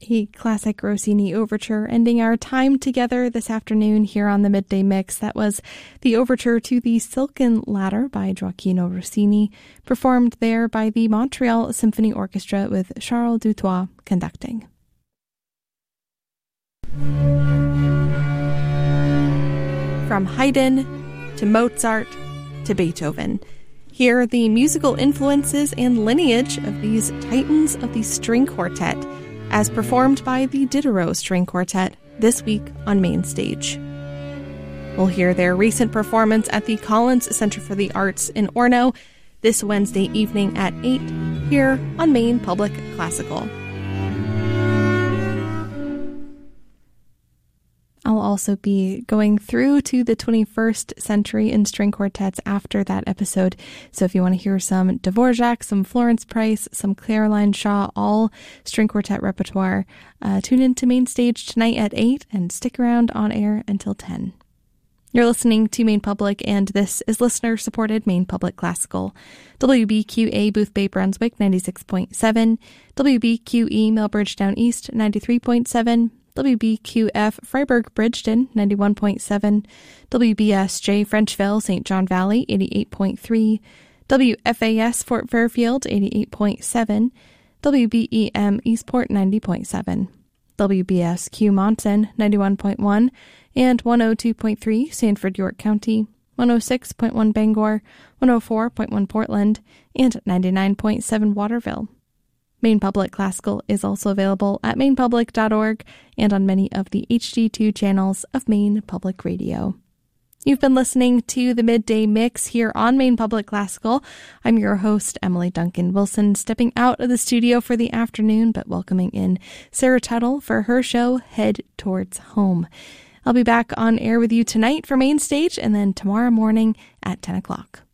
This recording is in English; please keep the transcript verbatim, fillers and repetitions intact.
A classic Rossini overture ending our time together this afternoon here on the Midday Mix. That was the overture to the Silken Ladder by Gioacchino Rossini, performed there by the Montreal Symphony Orchestra with Charles Dutoit conducting. From Haydn to Mozart to Beethoven, here are the musical influences and lineage of these titans of the string quartet, as performed by the Diderot String Quartet this week on Main Stage. We'll hear their recent performance at the Collins Center for the Arts in Orono this Wednesday evening at eight here on Maine Public Classical. I'll also be going through to the twenty-first century in string quartets after that episode. So if you want to hear some Dvorak, some Florence Price, some Caroline Shaw, all string quartet repertoire, uh, tune in to Main Stage tonight at eight and stick around on air until ten. You're listening to Maine Public, and this is listener-supported Maine Public Classical. W B Q A Boothbay Brunswick ninety-six point seven, W B Q E Melbridge Down East ninety-three point seven, W B Q F Freiburg Bridgeton ninety-one point seven, W B S J Frenchville Saint John Valley eighty-eight point three, W F A S Fort Fairfield eighty-eight point seven, W B E M Eastport ninety point seven, W B S Q Monson ninety-one point one, and one oh two point three Sanford York County, one oh six point one Bangor, one oh four point one Portland, and ninety-nine point seven Waterville. Maine Public Classical is also available at maine public dot org and on many of the H D two channels of Maine Public Radio. You've been listening to the Midday Mix here on Maine Public Classical. I'm your host, Emily Duncan Wilson, stepping out of the studio for the afternoon, but welcoming in Sarah Tuttle for her show, Head Towards Home. I'll be back on air with you tonight for Main Stage and then tomorrow morning at ten o'clock.